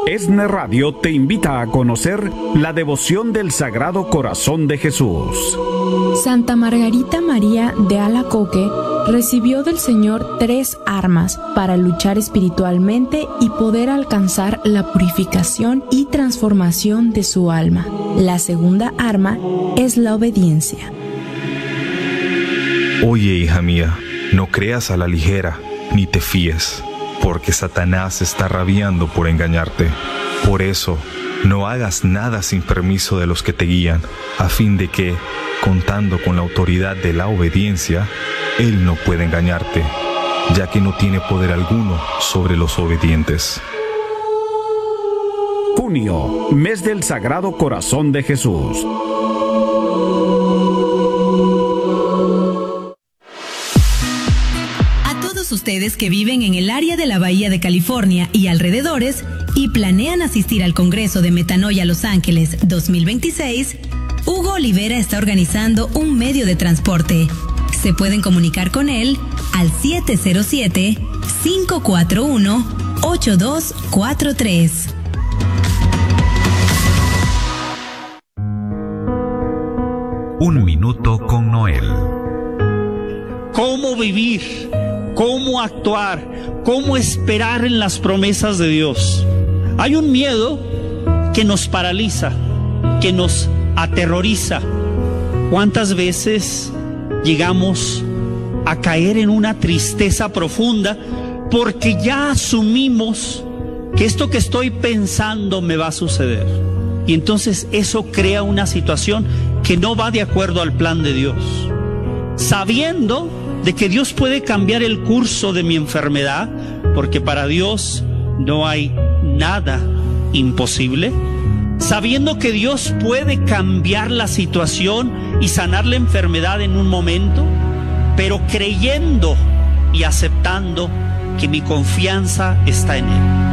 ESNE Radio te invita a conocer la devoción del Sagrado Corazón de Jesús. Santa Margarita María de Alacoque recibió del Señor 3 armas para luchar espiritualmente y poder alcanzar la purificación y transformación de su alma. La segunda arma es la obediencia. Oye, hija mía, no creas a la ligera, ni te fíes, porque Satanás está rabiando por engañarte. Por eso, no hagas nada sin permiso de los que te guían, a fin de que, contando con la autoridad de la obediencia, él no pueda engañarte, ya que no tiene poder alguno sobre los obedientes. Junio, mes del Sagrado Corazón de Jesús. Ustedes que viven en el área de la Bahía de California y alrededores y planean asistir al Congreso de Metanoia Los Ángeles 2026, Hugo Olivera está organizando un medio de transporte. Se pueden comunicar con él al 707-541-8243. Un minuto con Noel. ¿Cómo vivir? ¿Cómo actuar? ¿Cómo esperar en las promesas de Dios? Hay un miedo que nos paraliza, que nos aterroriza. ¿Cuántas veces llegamos a caer en una tristeza profunda porque ya asumimos que esto que estoy pensando me va a suceder? Y entonces eso crea una situación que no va de acuerdo al plan de Dios. Sabiendo de que Dios puede cambiar el curso de mi enfermedad, porque para Dios no hay nada imposible, sabiendo que Dios puede cambiar la situación y sanar la enfermedad en un momento, pero creyendo y aceptando que mi confianza está en Él.